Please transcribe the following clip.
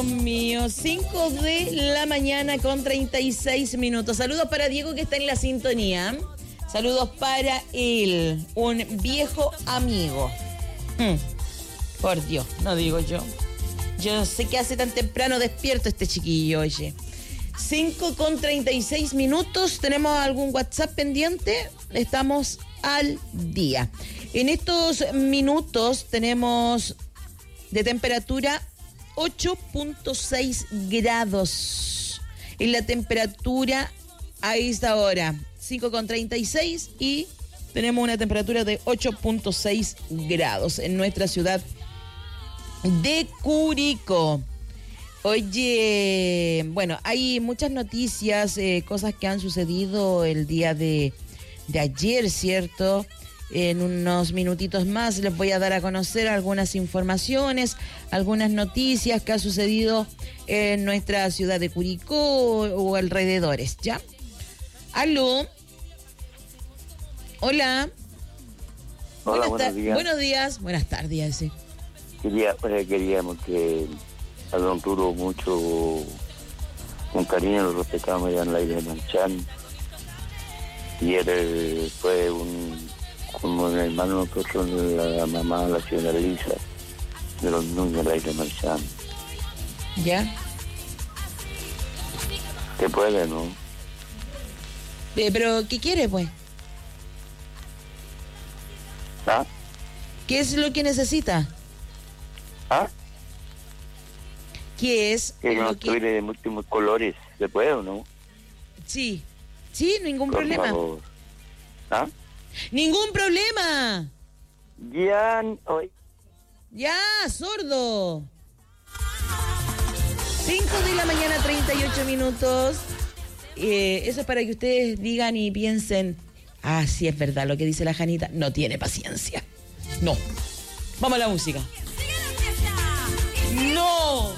Dios mío, 5 de la mañana con 36 minutos. Saludos para Diego que está en la sintonía. Saludos para él, un viejo amigo. Por Dios, no digo yo. Yo no sé qué hace tan temprano despierto este chiquillo, oye. 5 con 36 minutos. ¿Tenemos algún WhatsApp pendiente? Estamos al día. En estos minutos tenemos de temperatura 8.6 grados. En la temperatura a esta hora, 5,36 y tenemos una temperatura de 8.6 grados en nuestra ciudad de Curicó. Oye, bueno, hay muchas noticias, cosas que han sucedido el día de ayer, ¿cierto? En unos minutitos más les voy a dar a conocer algunas informaciones, algunas noticias que ha sucedido en nuestra ciudad de Curicó o alrededores, ¿ya? ¿Aló? Hola. Hola, buenos días. Buenos días. Buenas tardes, sí. Queríamos que a don Arturo mucho, con cariño lo respetamos allá en la isla de Marchán. Y él fue como un hermano nosotros, la mamá, la señora Elisa, de los niños de la isla de Marchán. ¿Ya? ¿Qué puede, no? ¿Pero qué quiere, pues? ¿Ah? ¿Qué es lo que necesita? ¿Ah? ¿Qué es Que no lo que...? estuviera de múltiples colores, ¿se puede o no? Sí, ningún Por problema. favor. ¿Ah? ¡Ningún problema! Ya, hoy. ¡Ya, sordo! 5 de la mañana, 38 minutos. Eso es para que ustedes digan y piensen, ah, sí es verdad lo que dice la Janita, no tiene paciencia. No. Vamos a la música. ¡No!